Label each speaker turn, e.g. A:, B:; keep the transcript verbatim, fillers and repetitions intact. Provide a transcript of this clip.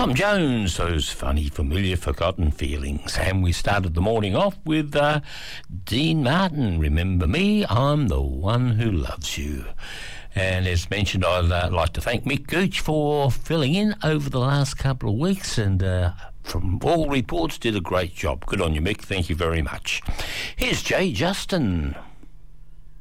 A: Tom Jones, those funny, familiar, forgotten feelings. And we started the morning off with uh, Dean Martin, Remember Me, I'm the One Who Loves You. And as mentioned, I'd uh, like to thank Mick Gooch for filling in over the last couple of weeks, and uh, from all reports did a great job. Good on you, Mick. Thank you very much. Here's Jay Justin.